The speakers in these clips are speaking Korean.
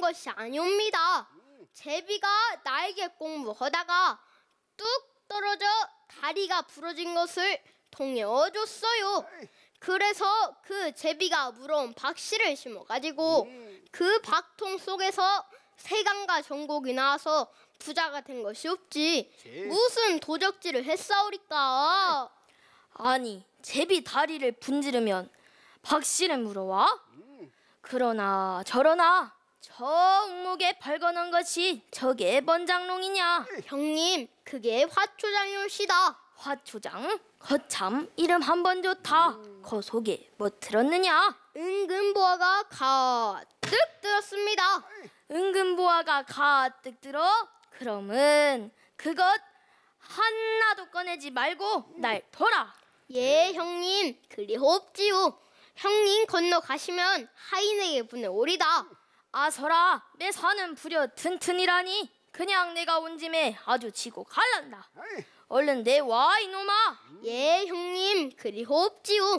것이 아니옵니다. 제비가 나에게 공부하다가 뚝 떨어져 다리가 부러진 것을 통에 얻었어요. 그래서 그 제비가 물어온 박씨를 심어가지고 그 박통 속에서 세간과 전곡이 나와서 부자가 된 것이 없지. 무슨 도적질을 했사오리까? 아니, 제비 다리를 분지르면 박씨를 물어와? 그러나 저러나 저 웅목에 발견한 것이 저게 뭔 장롱이냐? 형님, 그게 화초장이올시다. 화초장? 거참 이름 한 번 좋다. 거 속에 뭐 들었느냐? 은근보화가 가득 들었습니다. 은근보화가 가득 들어? 그러면 그것 하나도 꺼내지 말고 날 둬라. 예, 형님, 그리옵지요. 형님 건너가시면 하인에게 보내오리다. 아서라, 내 산은 부려 튼튼이라니. 그냥 내가 온 짐에 아주 지고 갈란다. 얼른 내와 이놈아. 예, 형님, 그리옵지요.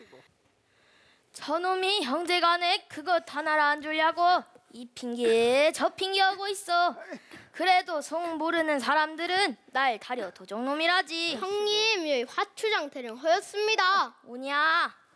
저놈이 형제간에 그것 하나를 안 주려고 이 핑계 저 핑계 하고 있어. 그래도 속 모르는 사람들은 날 다려 도적놈이라지. 형님, 여기 화초장 대령 허였습니다. 오냐?